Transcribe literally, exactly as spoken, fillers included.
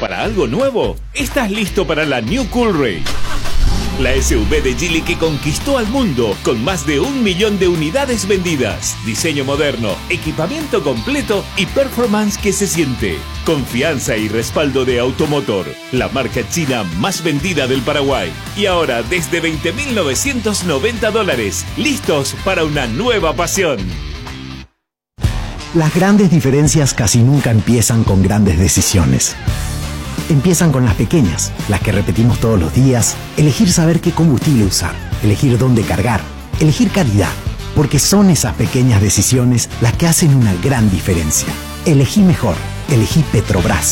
para algo nuevo? Estás listo para la New Coolray. La S U V de Geely que conquistó al mundo con más de un millón de unidades vendidas. Diseño moderno, equipamiento completo y performance que se siente. Confianza y respaldo de Automotor, la marca china más vendida del Paraguay. Y ahora desde veinte mil novecientos noventa dólares, listos para una nueva pasión. Las grandes diferencias casi nunca empiezan con grandes decisiones. Empiezan con las pequeñas, las que repetimos todos los días. Elegir saber qué combustible usar, elegir dónde cargar, elegir calidad. Porque son esas pequeñas decisiones las que hacen una gran diferencia. Elegí mejor, elegí Petrobras.